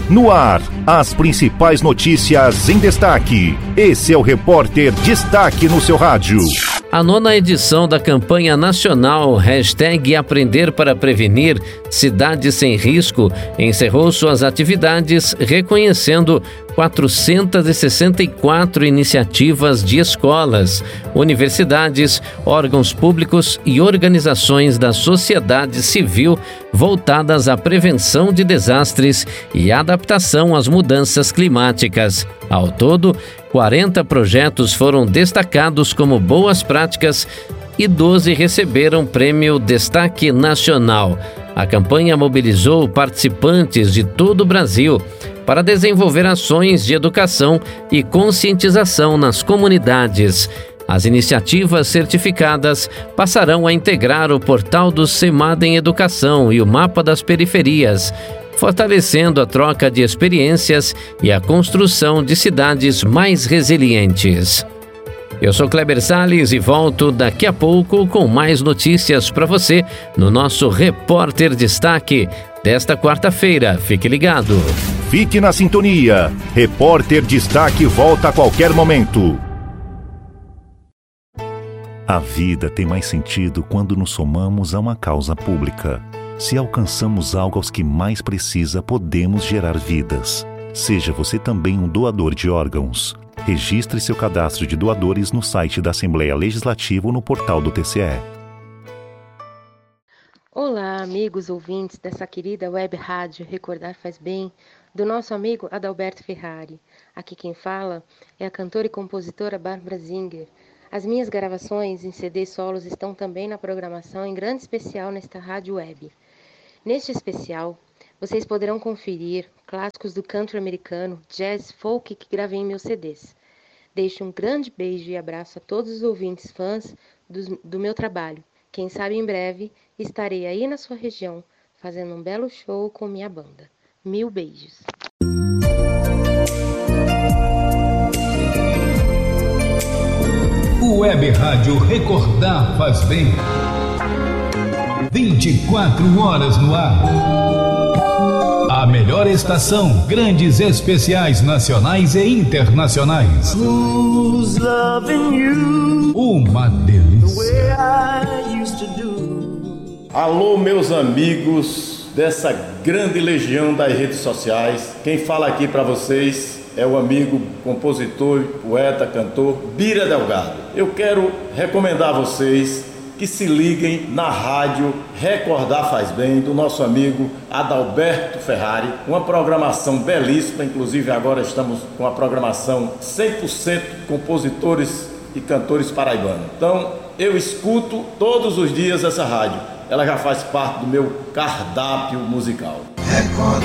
No ar, as principais notícias em destaque. Esse é o Repórter Destaque no seu rádio. A 9ª edição da campanha nacional #Aprender para Prevenir Cidades Sem Risco encerrou suas atividades reconhecendo 464 iniciativas de escolas, universidades, órgãos públicos e organizações da sociedade civil voltadas à prevenção de desastres e adaptação às mudanças climáticas. Ao todo, 40 projetos foram destacados como boas práticas e 12 receberam prêmio Destaque Nacional. A campanha mobilizou participantes de todo o Brasil para desenvolver ações de educação e conscientização nas comunidades. As iniciativas certificadas passarão a integrar o portal do CEMAD em Educação e o Mapa das Periferias, fortalecendo a troca de experiências e a construção de cidades mais resilientes. Eu sou Kleber Salles e volto daqui a pouco com mais notícias para você no nosso Repórter Destaque desta quarta-feira. Fique ligado. Fique na sintonia. Repórter Destaque volta a qualquer momento. A vida tem mais sentido quando nos somamos a uma causa pública. Se alcançamos algo aos que mais precisa, podemos gerar vidas. Seja você também um doador de órgãos. Registre seu cadastro de doadores no site da Assembleia Legislativa ou no portal do TCE. Olá, amigos ouvintes dessa querida web rádio Recordar Faz Bem, do nosso amigo Adalberto Ferrari. Aqui quem fala é a cantora e compositora Bárbara Zinger. As minhas gravações em CD solos estão também na programação em grande especial nesta rádio web. Neste especial, vocês poderão conferir clássicos do country americano, jazz, folk que gravei em meus CDs. Deixo um grande beijo e abraço a todos os ouvintes fãs do meu trabalho. Quem sabe em breve estarei aí na sua região fazendo um belo show com minha banda. 1000 beijos. Web Rádio Recordar Faz Bem. 24 horas no ar. A melhor estação, grandes especiais nacionais e internacionais. Who's loving you? Uma delícia. Alô, meus amigos dessa grande legião das redes sociais. Quem fala aqui para vocês é o amigo, compositor, poeta, cantor Bira Delgado. Eu quero recomendar a vocês que se liguem na rádio Recordar Faz Bem, do nosso amigo Adalberto Ferrari. Uma programação belíssima, inclusive agora estamos com a programação 100% compositores e cantores paraibanos. Então, eu escuto todos os dias essa rádio. Ela já faz parte do meu cardápio musical. Recordar